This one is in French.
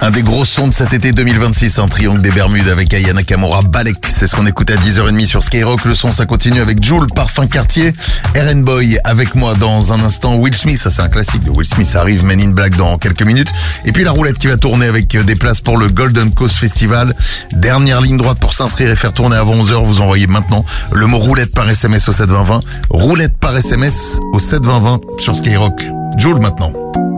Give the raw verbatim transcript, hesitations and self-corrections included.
Un des gros sons de cet été deux mille vingt-six, un triangle des Bermudes avec Aya Nakamura, Balek. C'est ce qu'on écoute à dix heures trente sur Skyrock. Le son, ça continue avec Jul, Parfum Cartier, R and Boy avec moi dans un instant. Will Smith, ça c'est un classique de Will Smith, ça arrive, Men in Black dans quelques minutes. Et puis la roulette qui va tourner avec des places pour le Golden Coast Festival. Dernière ligne droite pour s'inscrire et faire tourner avant onze heures. Vous envoyez maintenant le mot roulette par S M S au sept vingt vingt. Roulette par S M S au sept vingt vingt sur Skyrock. Jul maintenant.